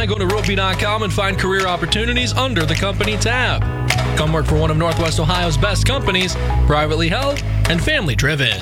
apply, go to ropey.com and find career opportunities under the company tab. Come work for one of Northwest Ohio's best companies, privately held and family driven.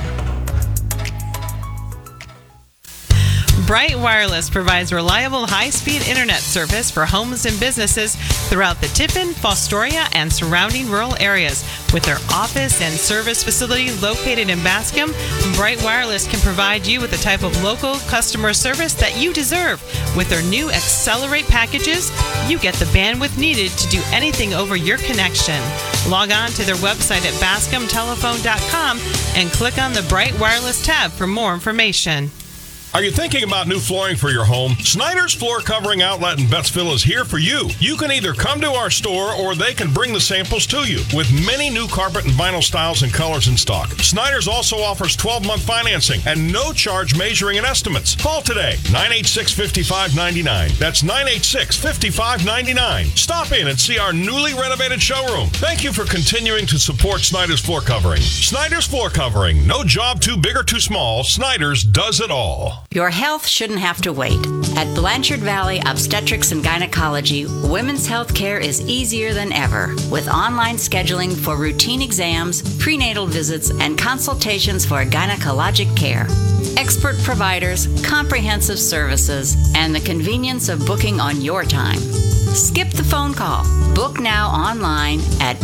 Bright Wireless provides reliable high-speed internet service for homes and businesses throughout the Tiffin, Fostoria, and surrounding rural areas. With their office and service facility located in Bascom, Bright Wireless can provide you with the type of local customer service that you deserve. With their new Accelerate packages, you get the bandwidth needed to do anything over your connection. Log on to their website at bascomtelephone.com and click on the Bright Wireless tab for more information. Are you thinking about new flooring for your home? Snyder's Floor Covering Outlet in Bettsville is here for you. You can either come to our store or they can bring the samples to you. With many new carpet and vinyl styles and colors in stock, Snyder's also offers 12-month financing and no charge measuring and estimates. Call today, 986-5599. That's 986-5599. Stop in and see our newly renovated showroom. Thank you for continuing to support Snyder's Floor Covering. Snyder's Floor Covering. No job too big or too small. Snyder's does it all. Your health shouldn't have to wait. At Blanchard Valley Obstetrics and Gynecology, women's health care is easier than ever, with online scheduling for routine exams, prenatal visits, and consultations for gynecologic care. Expert providers, comprehensive services, and the convenience of booking on your time. Skip the phone call. Book now online at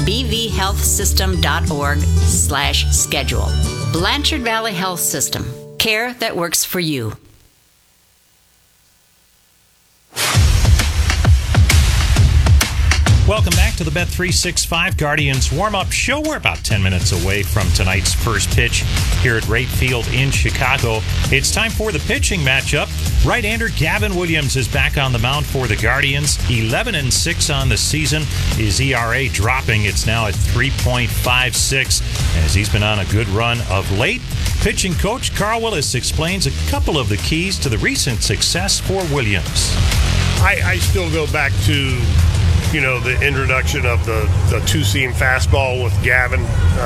bvhealthsystem.org/schedule. Blanchard Valley Health System. Care that works for you. Welcome back to the Bet365 Guardians warm-up show. We're about 10 minutes away from tonight's first pitch here at Wright Field in Chicago. It's time for the pitching matchup. Right-hander Gavin Williams is back on the mound for the Guardians. 11-6 on the season. His ERA dropping. It's now at 3.56 as he's been on a good run of late. Pitching coach Carl Willis explains a couple of the keys to the recent success for Williams. I still go back to the introduction of the two-seam fastball with Gavin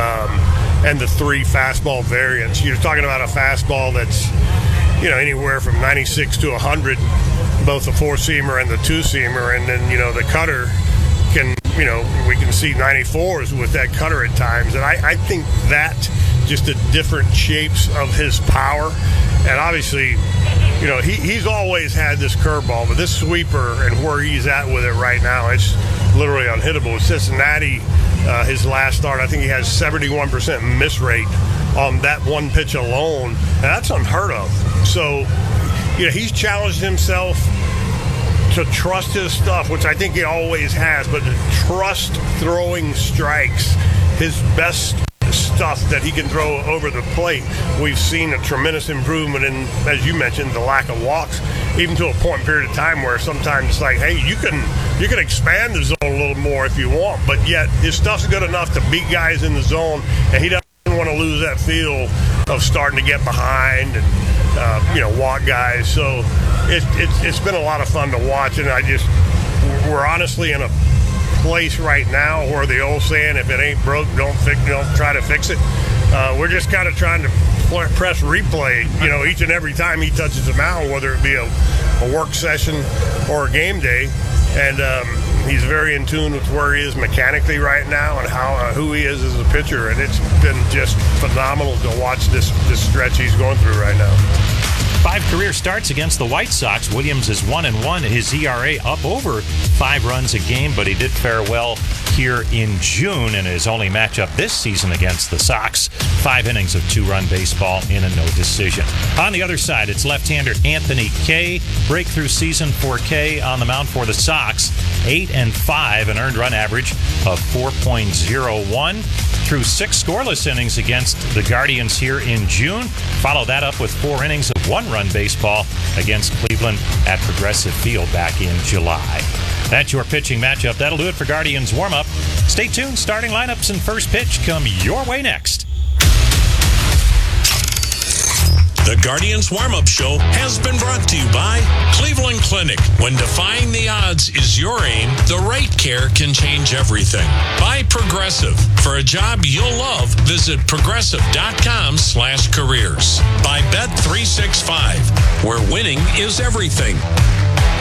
and the three fastball variants. You're talking about a fastball that's, anywhere from 96 to 100, both the four-seamer and the two-seamer. And then, the cutter can, we can see 94s with that cutter at times. And I think that just the different shapes of his power. And obviously, he's always had this curveball, but this sweeper and where he's at with it right now, it's literally unhittable. With Cincinnati, his last start, I think he has 71% miss rate on that one pitch alone, and that's unheard of. So, he's challenged himself to trust his stuff, which I think he always has, but to trust throwing strikes, his best stuff that he can throw over the plate. We've seen a tremendous improvement in, as you mentioned, the lack of walks, even to a period of time where sometimes it's like, hey, you can expand the zone a little more if you want, but yet his stuff's good enough to beat guys in the zone, and he doesn't want to lose that feel of starting to get behind and walk guys. So it's been a lot of fun to watch, and we're honestly in a place right now where the old saying, if it ain't broke, don't try to fix it. We're just kind of trying to press replay, each and every time he touches the mound, whether it be a work session or a game day. And he's very in tune with where he is mechanically right now and who he is as a pitcher. And it's been just phenomenal to watch this stretch he's going through right now. 5 career starts against the White Sox. Williams is 1-1. His ERA up over 5 runs a game, but he did fare well here in June in his only matchup this season against the Sox. 5 innings of 2-run baseball in a no decision. On the other side, it's left-hander Anthony Kay. Breakthrough season for Kay on the mound for the Sox. 8-5, an earned run average of 4.01. Through 6 scoreless innings against the Guardians here in June. Follow that up with 4 innings of 1-run baseball against Cleveland at Progressive Field back in July. That's your pitching matchup. That'll do it for Guardians warm-up. Stay tuned. Starting lineups and first pitch come your way next. The Guardians Warm-Up Show has been brought to you by Cleveland Clinic. When defying the odds is your aim, the right care can change everything. By Progressive. For a job you'll love, visit progressive.com/careers. By Bet365, where winning is everything.